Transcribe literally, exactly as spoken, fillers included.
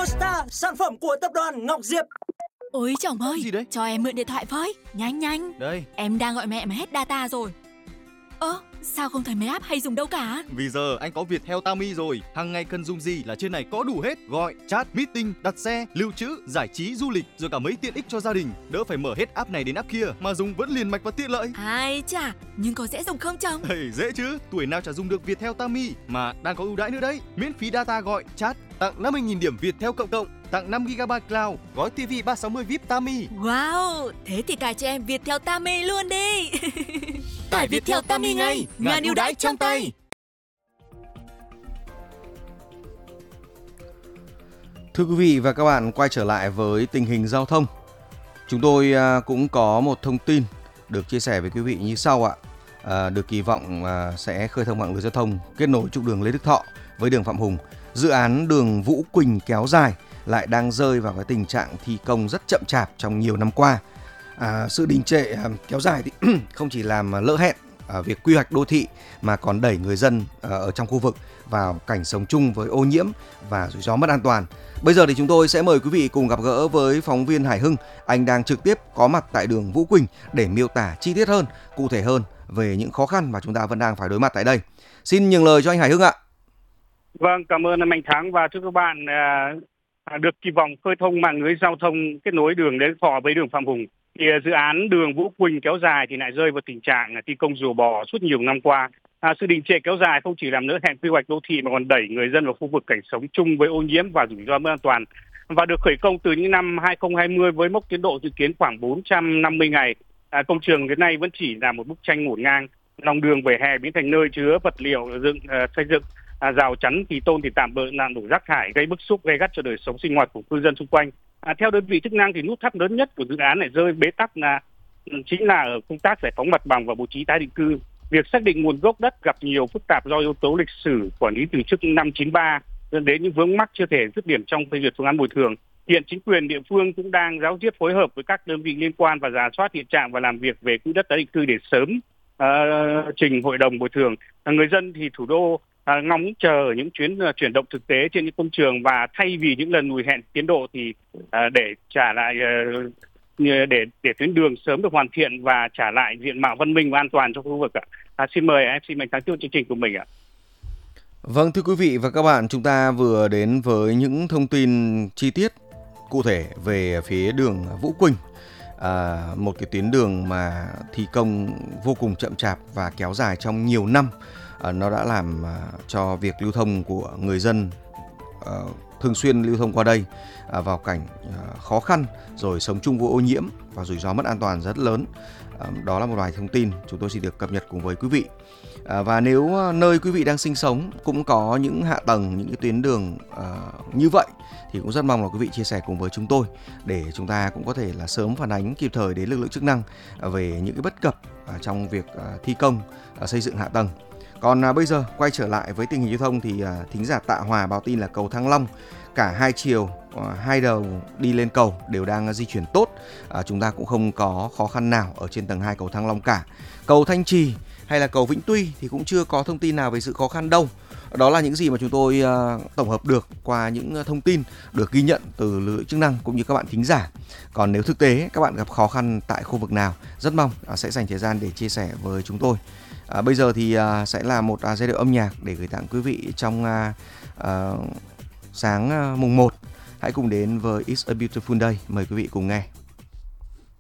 Star, sản phẩm của tập đoàn Ngọc Diệp. Ôi chồng ơi, gì đấy? cho em mượn điện thoại với, nhanh nhanh. Đây. Em đang gọi mẹ mà hết data rồi. Ơ, sao không thấy mấy app hay dùng đâu cả? Vì giờ anh có Viettel Tami rồi, hàng ngày cần dùng gì là trên này có đủ hết, gọi, chat, meeting, đặt xe, lưu trữ, giải trí, du lịch, rồi cả mấy tiện ích cho gia đình. Đỡ phải mở hết app này đến app kia mà dùng vẫn liền mạch và tiện lợi. Ai chà, nhưng có dễ dùng không chồng? Hey, dễ chứ, tuổi nào chả dùng được Viettel Tami mà đang có ưu đãi nữa đấy. Miễn phí data gọi, chat, tặng năm mươi nghìn điểm Viettel cộng cộng, tặng năm gi-ga-bai cloud, gói ti vi ba sáu mươi vi ai pi Tami. Wow, thế thì cài cho em Viettel Tami luôn đi. Tải Viettel Tami ngay, ngàn ưu đãi trong tay. Thưa quý vị và các bạn, quay trở lại với tình hình giao thông. Chúng tôi cũng có một thông tin được chia sẻ với quý vị như sau ạ. À, được kỳ vọng sẽ khơi thông mạng lưới giao thông kết nối trục đường Lê Đức Thọ với đường Phạm Hùng. Dự án đường Vũ Quỳnh kéo dài lại đang rơi vào cái tình trạng thi công rất chậm chạp trong nhiều năm qua. À, sự đình trệ à, kéo dài thì không chỉ làm lỡ hẹn à, việc quy hoạch đô thị mà còn đẩy người dân à, ở trong khu vực vào cảnh sống chung với ô nhiễm và rủi ro mất an toàn. Bây giờ thì chúng tôi sẽ mời quý vị cùng gặp gỡ với phóng viên Hải Hưng. Anh đang trực tiếp có mặt tại đường Vũ Quỳnh để miêu tả chi tiết hơn, cụ thể hơn về những khó khăn mà chúng ta vẫn đang phải đối mặt tại đây. Xin nhường lời cho anh Hải Hưng ạ. Vâng, cảm ơn anh Mạnh Thắng và chúc các bạn à, được kỳ vọng khơi thông mạng lưới giao thông kết nối đường Lê Đức Thọ với đường Phạm Hùng. Thì dự án đường Vũ Quỳnh kéo dài thì lại rơi vào tình trạng thi công rùa bò suốt nhiều năm qua. À, sự đình trệ kéo dài không chỉ làm lỡ hẹn quy hoạch đô thị mà còn đẩy người dân vào khu vực cảnh sống chung với ô nhiễm và rủi ro mất an toàn. Và được khởi công từ những năm hai không hai không với mốc tiến độ dự kiến khoảng bốn trăm năm mươi ngày. À, công trường đến nay vẫn chỉ là một bức tranh ngổn ngang. Lòng đường vỉa hè biến thành nơi chứa vật liệu dựng uh, xây dựng. À, rào chắn thì tôn thì tạm bỡ nạn đổ rác thải gây bức xúc gay gắt cho đời sống sinh hoạt của cư dân xung quanh. À, theo đơn vị chức năng thì nút thắt lớn nhất của dự án này rơi bế tắc là chính là ở công tác giải phóng mặt bằng và bố trí tái định cư. Việc xác định nguồn gốc đất gặp nhiều phức tạp do yếu tố lịch sử quản lý từ trước năm chín ba dẫn đến những vướng mắc chưa thể dứt điểm trong phê duyệt phương án bồi thường. Hiện chính quyền địa phương cũng đang ráo riết phối hợp với các đơn vị liên quan và rà soát hiện trạng và làm việc về quỹ đất tái định cư để sớm uh, trình hội đồng bồi thường. À, người dân thì thủ đô À, ngóng chờ những chuyến uh, chuyển động thực tế trên những công trường và thay vì những lần lùi hẹn tiến độ thì uh, để trả lại uh, để để tuyến đường sớm được hoàn thiện và trả lại diện mạo văn minh và an toàn cho khu vực ạ. À, xin mời em xê Mạnh Thắng tiếp chương trình của mình ạ. Vâng, thưa quý vị và các bạn, chúng ta vừa đến với những thông tin chi tiết cụ thể về phía đường Vũ Quỳnh. À, một cái tuyến đường mà thi công vô cùng chậm chạp và kéo dài trong nhiều năm. À, nó đã làm à, cho việc lưu thông của người dân à, thường xuyên lưu thông qua đây à, vào cảnh à, khó khăn, rồi sống chung với ô nhiễm và rủi ro mất an toàn rất lớn. À, đó là một vài thông tin chúng tôi xin được cập nhật cùng với quý vị. À, và nếu nơi quý vị đang sinh sống cũng có những hạ tầng, những cái tuyến đường à, như vậy thì cũng rất mong là quý vị chia sẻ cùng với chúng tôi để chúng ta cũng có thể là sớm phản ánh kịp thời đến lực lượng chức năng về những cái bất cập à, trong việc à, thi công à, xây dựng hạ tầng. Còn à, bây giờ quay trở lại với tình hình giao thông thì à, thính giả Tạ Hòa báo tin là cầu Thăng Long cả hai chiều, à, hai đầu đi lên cầu đều đang di chuyển tốt. À, chúng ta cũng không có khó khăn nào ở trên tầng hai cầu Thăng Long cả. Cầu Thanh Trì hay là cầu Vĩnh Tuy thì cũng chưa có thông tin nào về sự khó khăn đâu. Đó là những gì mà chúng tôi uh, tổng hợp được qua những thông tin được ghi nhận từ lực lượng chức năng cũng như các bạn thính giả. Còn nếu thực tế các bạn gặp khó khăn tại khu vực nào, rất mong uh, sẽ dành thời gian để chia sẻ với chúng tôi. Uh, bây giờ thì uh, sẽ là một uh, giai điệu âm nhạc để gửi tặng quý vị trong uh, uh, sáng uh, mùng một. Hãy cùng đến với It's a Beautiful Day. Mời quý vị cùng nghe.